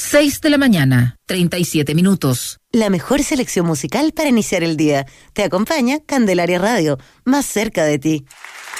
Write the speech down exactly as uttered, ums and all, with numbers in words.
seis de la mañana, treinta y siete minutos. La mejor selección musical para iniciar el día. Te acompaña Candelaria Radio, más cerca de ti.